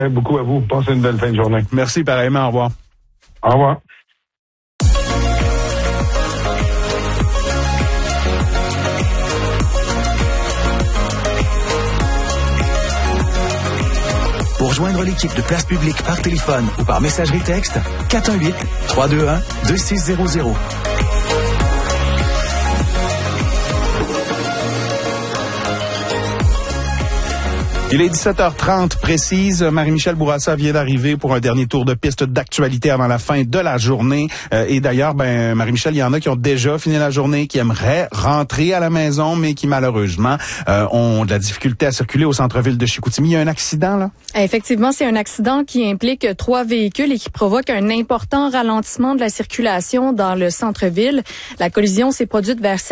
beaucoup à vous. Passez une belle fin de journée. Merci, pareillement. Au revoir. Au revoir. Pour rejoindre l'équipe de Place Publique par téléphone ou par messagerie texte, 418-321-2600. Il est 17h30 précise. Marie-Michel Bourassa vient d'arriver pour un dernier tour de piste d'actualité avant la fin de la journée. Et d'ailleurs, Marie-Michel, il y en a qui ont déjà fini la journée, qui aimeraient rentrer à la maison, mais qui malheureusement ont de la difficulté à circuler au centre-ville de Chicoutimi. Il y a un accident, là? Effectivement, c'est un accident qui implique 3 véhicules et qui provoque un important ralentissement de la circulation dans le centre-ville. La collision s'est produite vers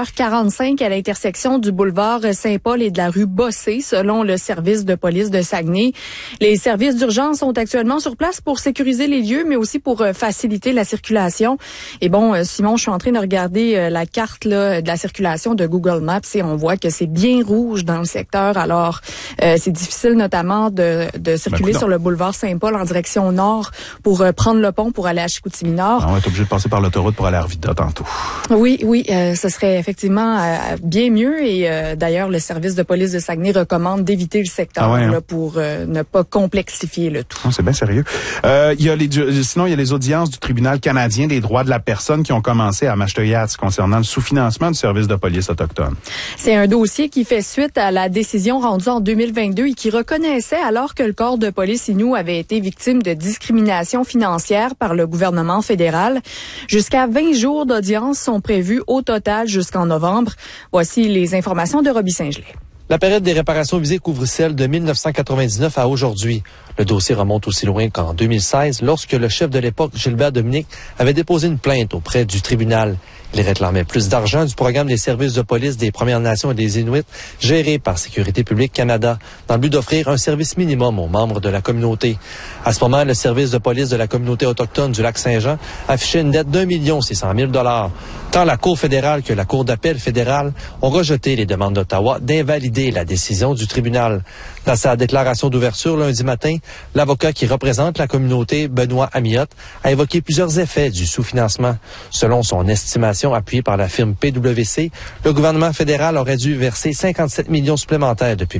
16h45 à l'intersection du boulevard Saint-Paul et de la rue Bossé, selon le service de police de Saguenay. Les services d'urgence sont actuellement sur place pour sécuriser les lieux, mais aussi pour faciliter la circulation. Et Simon, je suis en train de regarder la carte là, de la circulation de Google Maps et on voit que c'est bien rouge dans le secteur. Alors, c'est difficile notamment de circuler sur le boulevard Saint-Paul en direction nord pour prendre le pont pour aller à Chicoutimi-Nord. On va être obligé de passer par l'autoroute pour aller à Arvida tantôt. Oui, ce serait effectivement bien mieux. Et d'ailleurs, le service de police de Saguenay recommande d'éviter le secteur là, pour ne pas complexifier le tout. C'est bien sérieux. Sinon, il y a les audiences du tribunal canadien des droits de la personne qui ont commencé à Mashtoyats concernant le sous-financement du service de police autochtone. C'est un dossier qui fait suite à la décision rendue en 2022 et qui reconnaissait alors que le corps de police Innu avait été victime de discrimination financière par le gouvernement fédéral. Jusqu'à 20 jours d'audience sont prévus au total jusqu'en novembre. Voici les informations de Roby Saint-Gelais. La période des réparations visées couvre celle de 1999 à aujourd'hui. Le dossier remonte aussi loin qu'en 2016, lorsque le chef de l'époque, Gilbert Dominique, avait déposé une plainte auprès du tribunal. Il réclamait plus d'argent du programme des services de police des Premières Nations et des Inuits, géré par Sécurité publique Canada, dans le but d'offrir un service minimum aux membres de la communauté. À ce moment, le service de police de la communauté autochtone du Lac-Saint-Jean affichait une dette d'1 600 000 $. Tant la Cour fédérale que la Cour d'appel fédérale ont rejeté les demandes d'Ottawa d'invalider la décision du tribunal. Dans sa déclaration d'ouverture lundi matin, l'avocat qui représente la communauté, Benoît Amiot, a évoqué plusieurs effets du sous-financement. Selon son estimation appuyée par la firme PwC, le gouvernement fédéral aurait dû verser 57 millions supplémentaires depuis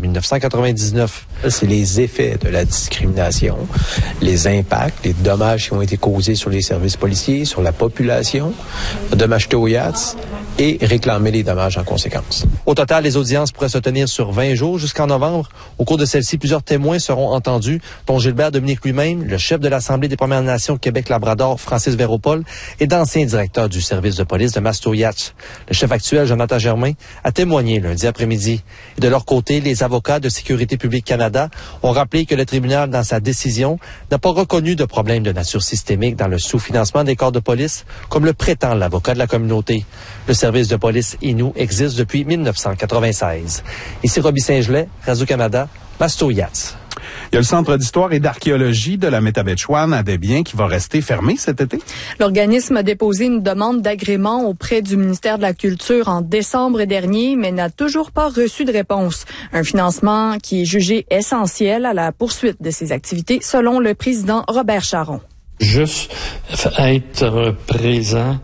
1999. C'est les effets de la discrimination, les impacts, les dommages qui ont été causés sur les services policiers, sur la population de Mashtoyats et réclamer les dommages en conséquence. Au total, les audiences pourraient se tenir sur 20 jours jusqu'en novembre. Au cours de celle-ci, plusieurs témoins seront entendus, dont Gilbert Dominique lui-même, le chef de l'Assemblée des Premières Nations Québec-Labrador, Francis Véropol, et d'anciens directeurs du service de police de Mashtoyats. Le chef actuel, Jonathan Germain, a témoigné lundi après-midi. Et de leur côté, les avocats de Sécurité publique Canada ont rappelé que le tribunal, dans sa décision, n'a pas reconnu de problème de nature systémique dans le sous-financement des corps de police, comme le prétend l'avocat de la communauté. Le service de police Innu existe depuis 1996. Ici Roby Saint-Gelais, Radio-Canada, Mashtoyats. Il y a le Centre d'histoire et d'archéologie de la Métabetchouane à Desbiens qui va rester fermé cet été. L'organisme a déposé une demande d'agrément auprès du ministère de la Culture en décembre dernier, mais n'a toujours pas reçu de réponse. Un financement qui est jugé essentiel à la poursuite de ses activités, selon le président Robert Charron. Juste être présent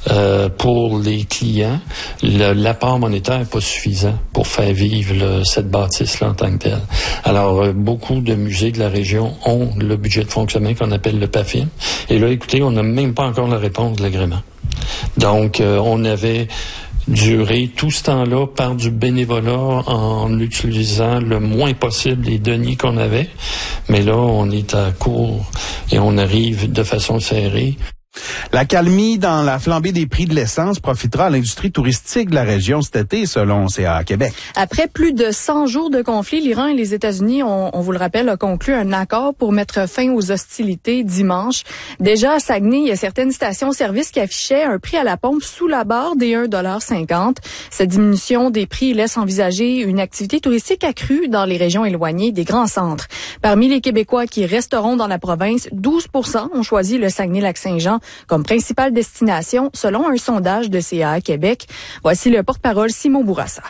pour les clients. L'apport monétaire n'est pas suffisant pour faire vivre cette bâtisse-là en tant que telle. Alors, beaucoup de musées de la région ont le budget de fonctionnement qu'on appelle le PAFIM. Et là, écoutez, on n'a même pas encore la réponse de l'agrément. Donc, on avait duré tout ce temps-là par du bénévolat en utilisant le moins possible les deniers qu'on avait. Mais là, on est à court et on arrive de façon serrée. La calmie dans la flambée des prix de l'essence profitera à l'industrie touristique de la région cet été, selon CA Québec. Après plus de 100 jours de conflit, l'Iran et les États-Unis, on vous le rappelle, ont conclu un accord pour mettre fin aux hostilités dimanche. Déjà, à Saguenay, il y a certaines stations-service qui affichaient un prix à la pompe sous la barre des 1,50 $. Cette diminution des prix laisse envisager une activité touristique accrue dans les régions éloignées des grands centres. Parmi les Québécois qui resteront dans la province, 12% ont choisi le Saguenay-Lac-Saint-Jean comme principale destination, selon un sondage de CA Québec. Voici le porte-parole Simon Bourassa.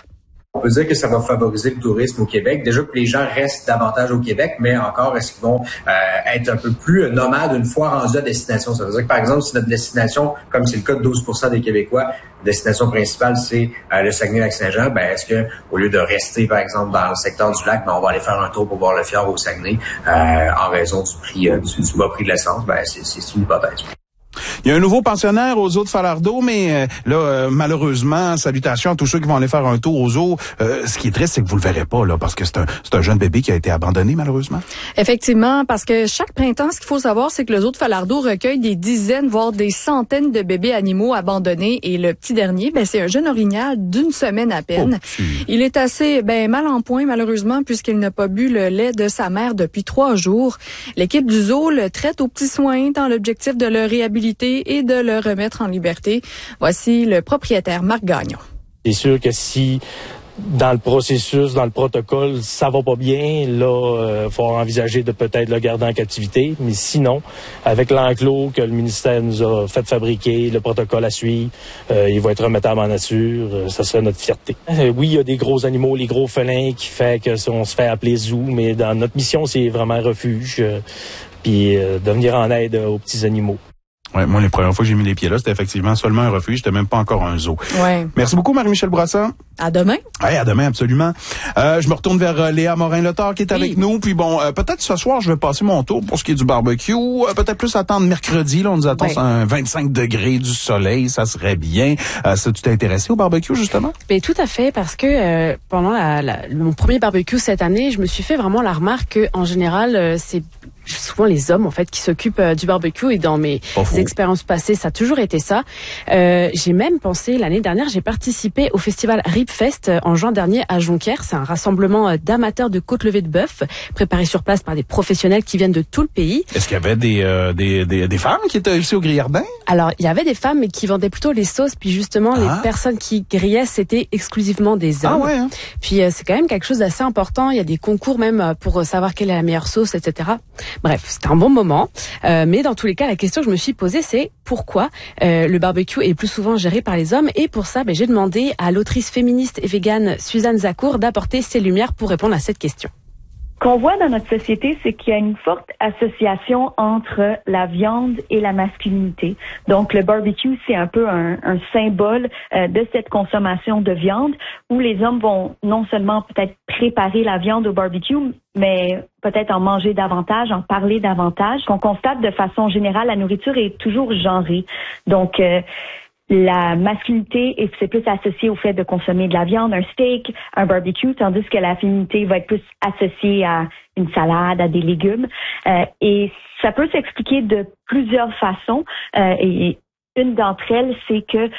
On peut dire que ça va favoriser le tourisme au Québec. Déjà que les gens restent davantage au Québec, mais encore, est-ce qu'ils vont être un peu plus nomades une fois rendus à destination? Ça veut dire que, par exemple, si notre destination, comme c'est le cas de 12% des Québécois, destination principale, c'est le Saguenay-Lac-Saint-Jean, est-ce que au lieu de rester, par exemple, dans le secteur du lac, on va aller faire un tour pour voir le fjord au Saguenay en raison du prix du bas prix de l'essence? C'est une hypothèse. Il y a un nouveau pensionnaire aux eaux de Falardeau, mais malheureusement, salutations à tous ceux qui vont aller faire un tour aux eaux. Ce qui est triste, c'est que vous le verrez pas, là, parce que c'est un jeune bébé qui a été abandonné, malheureusement. Effectivement, parce que chaque printemps, ce qu'il faut savoir, c'est que le zoo de Falardeau recueille des dizaines, voire des centaines de bébés animaux abandonnés. Et le petit dernier, c'est un jeune orignal d'une semaine à peine. Il est assez mal en point, malheureusement, puisqu'il n'a pas bu le lait de sa mère depuis 3 jours. L'équipe du zoo le traite aux petits soins dans l'objectif de le réhabiliter et de le remettre en liberté. Voici le propriétaire Marc Gagnon. C'est sûr que si dans le processus, dans le protocole, ça va pas bien, là, faut envisager de peut-être le garder en captivité. Mais sinon, avec l'enclos que le ministère nous a fait fabriquer, le protocole à suivre, il va être remettable en nature. Ça serait notre fierté. Oui, il y a des gros animaux, les gros félins qui fait que on se fait appeler zoo, mais dans notre mission, c'est vraiment un refuge, puis de venir en aide aux petits animaux. Ouais, moi, les premières fois que j'ai mis les pieds là, c'était effectivement seulement un refuge, c'était même pas encore un zoo. Ouais. Merci beaucoup, Marie-Michel Bourassa. À demain. Ouais, à demain, absolument. Je me retourne vers Léa Morin-Letard qui est avec nous. Puis bon, peut-être ce soir, je vais passer mon tour pour ce qui est du barbecue. Peut-être plus attendre mercredi. Là, on nous attend à 25 degrés du soleil, ça serait bien. Ça, tu t'es intéressé au barbecue, justement? Ben, tout à fait, parce que pendant mon premier barbecue cette année, je me suis fait vraiment la remarque que, en général, c'est souvent les hommes en fait qui s'occupent du barbecue, et dans mes expériences passées ça a toujours été ça. J'ai même pensé, l'année dernière j'ai participé au festival Ribfest en juin dernier à Jonquière. C'est un rassemblement d'amateurs de côte levée de bœuf préparé sur place par des professionnels qui viennent de tout le pays. Est-ce qu'il y avait des femmes qui étaient ici au Grillardin? Alors il y avait des femmes mais qui vendaient plutôt les sauces, puis justement les personnes qui grillaient c'était exclusivement des hommes. Puis c'est quand même quelque chose d'assez important, il y a des concours même pour savoir quelle est la meilleure sauce, etc. Bref, c'était un bon moment. Mais dans tous les cas, la question que je me suis posée, c'est pourquoi le barbecue est plus souvent géré par les hommes. Et pour ça, j'ai demandé à l'autrice féministe et végane Suzanne Zacour d'apporter ses lumières pour répondre à cette question. Ce qu'on voit dans notre société, c'est qu'il y a une forte association entre la viande et la masculinité. Donc, le barbecue, c'est un peu un symbole de cette consommation de viande où les hommes vont non seulement peut-être préparer la viande au barbecue, mais peut-être en manger davantage, en parler davantage. Qu'on constate de façon générale, la nourriture est toujours genrée. Donc, la masculinité, c'est plus associé au fait de consommer de la viande, un steak, un barbecue, tandis que la féminité va être plus associée à une salade, à des légumes. Et ça peut s'expliquer de plusieurs façons. Et une d'entre elles, c'est que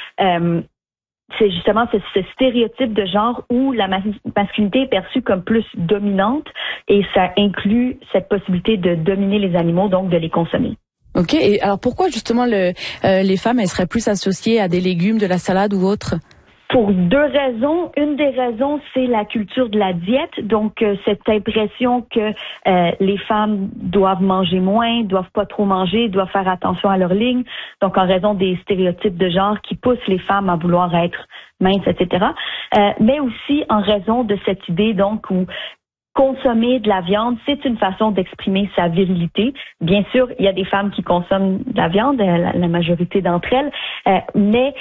c'est justement ce stéréotype de genre où la masculinité est perçue comme plus dominante, et ça inclut cette possibilité de dominer les animaux, donc de les consommer. Ok, et alors pourquoi justement les femmes elles seraient plus associées à des légumes, de la salade ou autre? Pour 2 raisons. Une des raisons, c'est la culture de la diète. Donc, cette impression que les femmes doivent manger moins, doivent pas trop manger, doivent faire attention à leur ligne. Donc, en raison des stéréotypes de genre qui poussent les femmes à vouloir être minces, etc. Mais aussi en raison de cette idée, donc, où consommer de la viande, c'est une façon d'exprimer sa virilité. Bien sûr, il y a des femmes qui consomment de la viande, la majorité d'entre elles, mais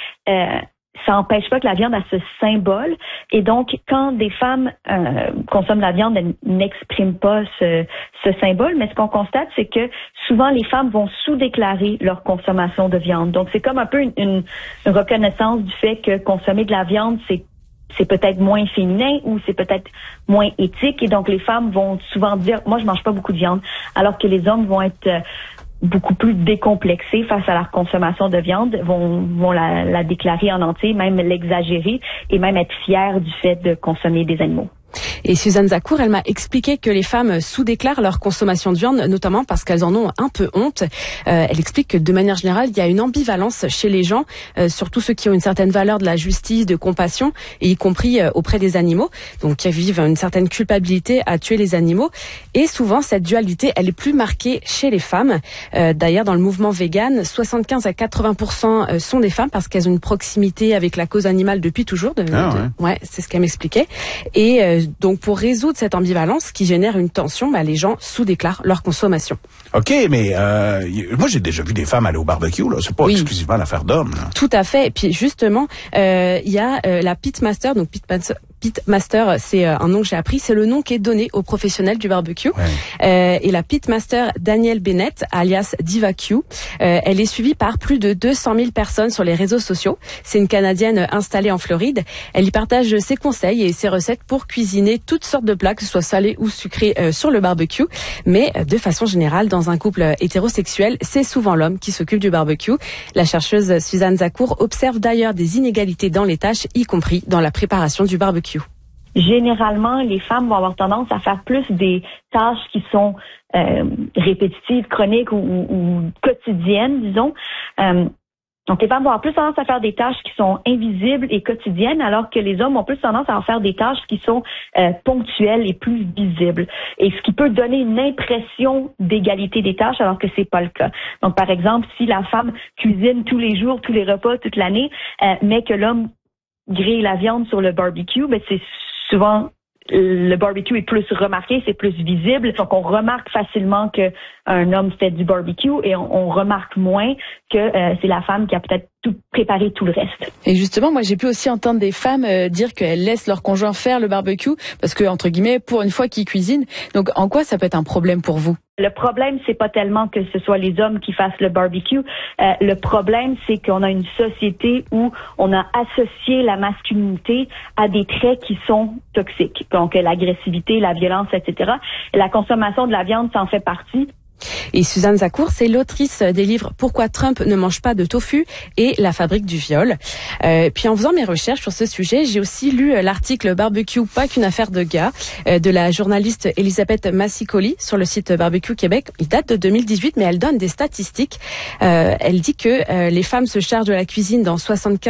ça n'empêche pas que la viande a ce symbole. Et donc, quand des femmes consomment la viande, elles n'expriment pas ce symbole. Mais ce qu'on constate, c'est que souvent, les femmes vont sous-déclarer leur consommation de viande. Donc, c'est comme un peu une reconnaissance du fait que consommer de la viande, c'est peut-être moins féminin ou c'est peut-être moins éthique. Et donc, les femmes vont souvent dire « moi, je mange pas beaucoup de viande », alors que les hommes vont être beaucoup plus décomplexés face à leur consommation de viande, vont la déclarer en entier, même l'exagérer et même être fiers du fait de consommer des animaux. Et Suzanne Zacour, elle m'a expliqué que les femmes sous-déclarent leur consommation de viande, notamment parce qu'elles en ont un peu honte. Elle explique que de manière générale, il y a une ambivalence chez les gens, surtout ceux qui ont une certaine valeur de la justice, de compassion, et y compris auprès des animaux, donc qui vivent une certaine culpabilité à tuer les animaux. Et souvent, cette dualité, elle est plus marquée chez les femmes. D'ailleurs, dans le mouvement vegan, 75 à 80% sont des femmes parce qu'elles ont une proximité avec la cause animale depuis toujours. Ouais, c'est ce qu'elle m'expliquait. Et donc, pour résoudre cette ambivalence qui génère une tension, les gens sous-déclarent leur consommation. OK, mais moi, j'ai déjà vu des femmes aller au barbecue, là. C'est pas exclusivement l'affaire d'hommes, là. Tout à fait. Et puis, justement, il y a la Pitmaster, donc Pitmaster, c'est un nom que j'ai appris, c'est le nom qui est donné aux professionnels du barbecue. Et la Pitmaster Danielle Bennett, alias Diva Q, elle est suivie par plus de 200 000 personnes sur les réseaux sociaux. C'est une Canadienne installée en Floride. Elle y partage ses conseils et ses recettes pour cuisiner toutes sortes de plats, que ce soit salés ou sucrés, sur le barbecue. Mais de façon générale, dans un couple hétérosexuel, c'est souvent l'homme qui s'occupe du barbecue. La chercheuse Suzanne Zacour observe d'ailleurs des inégalités dans les tâches, y compris dans la préparation du barbecue. Généralement, les femmes vont avoir tendance à faire plus des tâches qui sont répétitives, chroniques ou quotidiennes, disons. Donc, les femmes vont avoir plus tendance à faire des tâches qui sont invisibles et quotidiennes, alors que les hommes ont plus tendance à en faire des tâches qui sont ponctuelles et plus visibles. Et ce qui peut donner une impression d'égalité des tâches, alors que c'est pas le cas. Donc, par exemple, si la femme cuisine tous les jours, tous les repas, toute l'année, mais que l'homme grille la viande sur le barbecue, c'est souvent le barbecue est plus remarqué, c'est plus visible. Donc, on remarque facilement qu'un homme fait du barbecue et on remarque moins que c'est la femme qui a peut-être tout préparé tout le reste. Et justement, moi, j'ai pu aussi entendre des femmes dire qu'elles laissent leur conjoint faire le barbecue parce que, entre guillemets, pour une fois qu'ils cuisinent. Donc, en quoi ça peut être un problème pour vous? Le problème, c'est pas tellement que ce soit les hommes qui fassent le barbecue. Le problème, c'est qu'on a une société où on a associé la masculinité à des traits qui sont toxiques. Donc, l'agressivité, la violence, etc. Et la consommation de la viande, ça en fait partie. Et Suzanne Zacour, c'est l'autrice des livres Pourquoi Trump ne mange pas de tofu et La fabrique du viol. Puis en faisant mes recherches sur ce sujet, j'ai aussi lu l'article Barbecue, pas qu'une affaire de gars, de la journaliste Elisabeth Massicoli sur le site Barbecue Québec. Il date de 2018, mais elle donne des statistiques. Elle dit que les femmes se chargent de la cuisine dans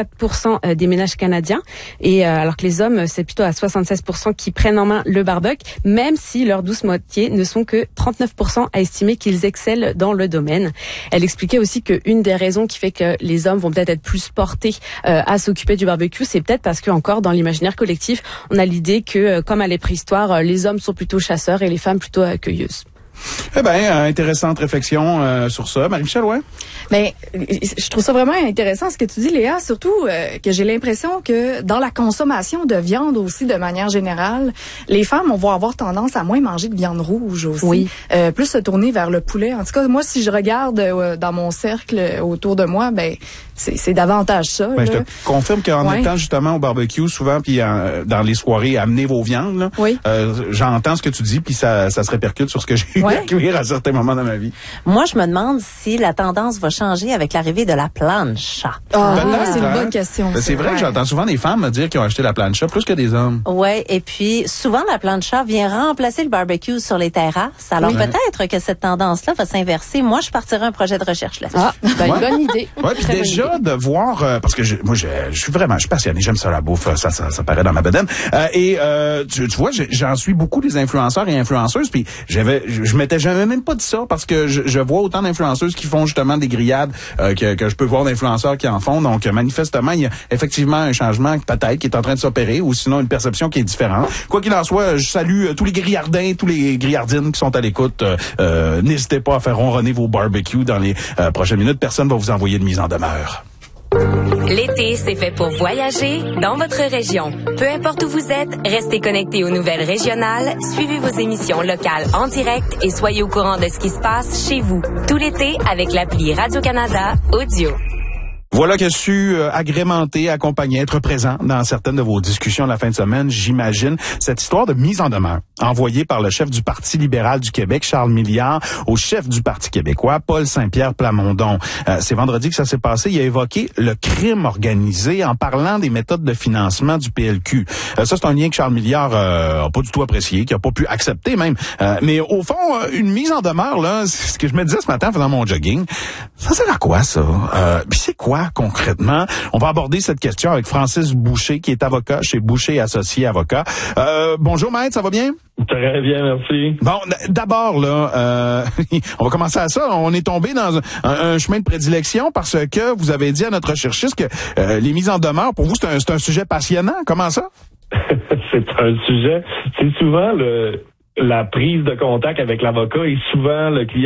64% des ménages canadiens, et alors que les hommes, c'est plutôt à 76% qui prennent en main le barbecue, même si leurs douces moitiés ne sont que 39% à estimer qu'ils excellent dans le domaine. Elle expliquait aussi qu'une des raisons qui fait que les hommes vont peut-être être plus portés à s'occuper du barbecue, c'est peut-être parce que encore dans l'imaginaire collectif, on a l'idée que, comme à les préhistoires, les hommes sont plutôt chasseurs et les femmes plutôt cueilleuses. Eh bien, intéressante réflexion sur ça. Marie-Michel, ouais? Mais je trouve ça vraiment intéressant ce que tu dis, Léa, surtout que j'ai l'impression que dans la consommation de viande aussi, de manière générale, les femmes vont avoir tendance à moins manger de viande rouge aussi. Oui. Plus se tourner vers le poulet. En tout cas, moi, si je regarde dans mon cercle autour de moi, c'est davantage ça. Ben, je te confirme qu'en étant justement au barbecue, souvent, puis dans les soirées, amener vos viandes, là, j'entends ce que tu dis, puis ça se répercute sur ce que j'ai eu à cuire à certains moments dans ma vie. Moi, je me demande si la tendance va changer avec l'arrivée de la plancha. C'est une bonne question. C'est vrai que j'entends souvent des femmes me dire qu'ils ont acheté la plancha plus que des hommes. Ouais, et puis souvent la plancha vient remplacer le barbecue sur les terrasses. Alors peut-être que cette tendance-là va s'inverser. Moi, je partirai un projet de recherche là-dessus. Une bonne idée. Ouais, puis déjà de voir parce que je suis passionné, j'aime ça la bouffe, ça paraît dans ma bedaine. Tu vois, j'en suis beaucoup des influenceurs et influenceuses, puis je m'étais jamais même pas dit ça parce que je vois autant d'influenceuses qui font justement des grillades que je peux voir d'influenceurs qui en font. Donc manifestement, il y a effectivement un changement peut-être qui est en train de s'opérer, ou sinon une perception qui est différente. Quoi qu'il en soit, je salue tous les grillardins, tous les grillardines qui sont à l'écoute. N'hésitez pas à faire ronronner vos barbecues dans les prochaines minutes. Personne va vous envoyer de mise en demeure. L'été, c'est fait pour voyager dans votre région. Peu importe où vous êtes, restez connectés aux nouvelles régionales, suivez vos émissions locales en direct et soyez au courant de ce qui se passe chez vous. Tout l'été avec l'appli Radio-Canada Audio. Voilà qui a su agrémenter, accompagner, être présent dans certaines de vos discussions la fin de semaine, j'imagine. Cette histoire de mise en demeure envoyée par le chef du Parti libéral du Québec, Charles Milliard, au chef du Parti québécois, Paul Saint-Pierre Plamondon. C'est vendredi que ça s'est passé. Il a évoqué le crime organisé en parlant des méthodes de financement du PLQ. Ça, c'est un lien que Charles Milliard a pas du tout apprécié, qu'il a pas pu accepter même. Mais au fond, une mise en demeure, là, c'est ce que je me disais ce matin en faisant mon jogging. Ça sert à quoi, ça? Puis c'est quoi? Concrètement, on va aborder cette question avec Francis Boucher, qui est avocat chez Boucher Associés Avocats. Bonjour maître, ça va bien? Très bien, merci. Bon, d'abord, là, on va commencer à ça. On est tombé dans un chemin de prédilection parce que vous avez dit à notre recherchiste que les mises en demeure, pour vous, c'est un sujet passionnant. Comment ça? C'est un sujet, c'est souvent la prise de contact avec l'avocat et souvent le client